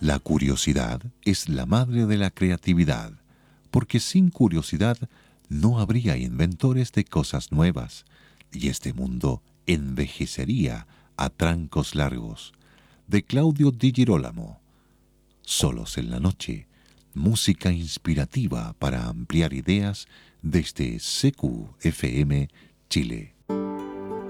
La curiosidad es la madre de la creatividad, porque sin curiosidad no habría inventores de cosas nuevas, y este mundo envejecería a trancos largos. De Claudio Di Girolamo. Solos en la noche, música inspirativa para ampliar ideas desde CQFM Chile.